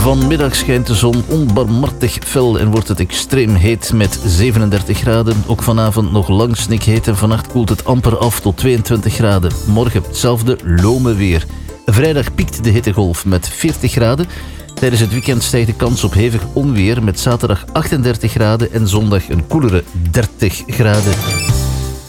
Vanmiddag schijnt de zon onbarmhartig fel en wordt het extreem heet met 37 graden. Ook vanavond nog lang snikheet en vannacht koelt het amper af tot 22 graden. Morgen hetzelfde lome weer. Vrijdag piekt de hittegolf met 40 graden. Tijdens het weekend stijgt de kans op hevig onweer met zaterdag 38 graden en zondag een koelere 30 graden.